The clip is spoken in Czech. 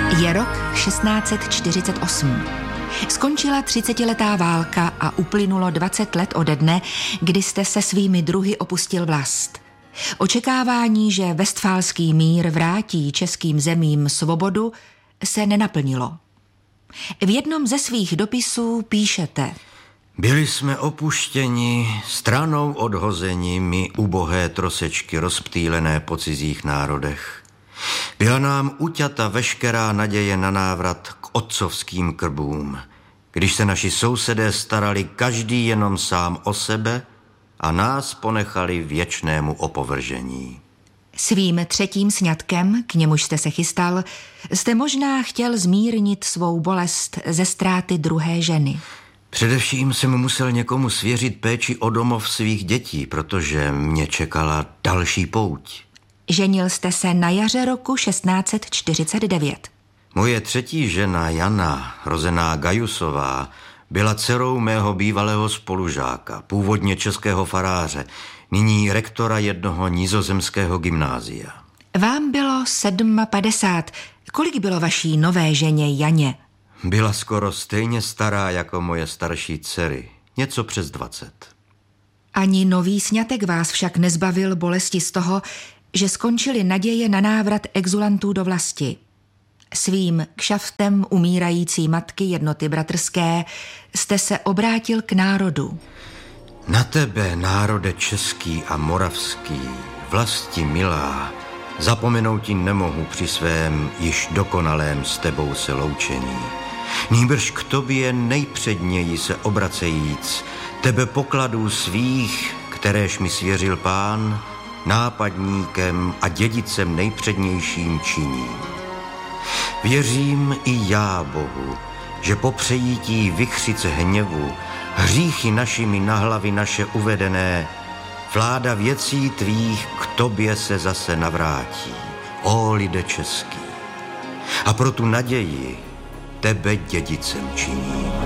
Je rok 1648. Skončila 30letá válka a uplynulo 20 let ode dne, kdy jste se svými druhy opustil vlast. Očekávání, že Vestfálský mír vrátí českým zemím svobodu, se nenaplnilo. V jednom ze svých dopisů píšete: Byli jsme opuštěni, stranou odhozeni, my ubohé trosečky rozptýlené po cizích národech. Byla nám uťata veškerá naděje na návrat k otcovským krbům, když se naši sousedé starali každý jenom sám o sebe a nás ponechali věčnému opovržení. Svým třetím sňatkem, k němuž jste se chystal, jste možná chtěl zmírnit svou bolest ze ztráty druhé ženy. Především jsem musel někomu svěřit péči o domov svých dětí, protože mě čekala další pouť. Ženil jste se na jaře roku 1649. Moje třetí žena Jana, rozená Gajusová, byla dcerou mého bývalého spolužáka, původně českého faráře, nyní rektora jednoho nizozemského gymnázia. Vám bylo 57. Kolik bylo vaší nové ženě Janě? Byla skoro stejně stará jako moje starší dcery, něco přes 20. Ani nový sňatek vás však nezbavil bolesti z toho, že skončily naděje na návrat exulantů do vlasti. Svým kšaftem umírající matky Jednoty bratrské jste se obrátil k národu. Na tebe, národe český a moravský, vlasti milá, zapomenout ti nemohu při svém již dokonalém s tebou se loučení. Nýbrž k tobě nejpředněji se obracejíc, tebe pokladů svých, kteréž mi svěřil Pán, nápadníkem a dědicem nejpřednějším činím. Věřím i já Bohu, že po přejítí vichřice hněvu, hříchy našimi na hlavy naše uvedené, vláda věcí tvých k tobě se zase navrátí, ó lide český. A pro tu naději tebe dědicem činím.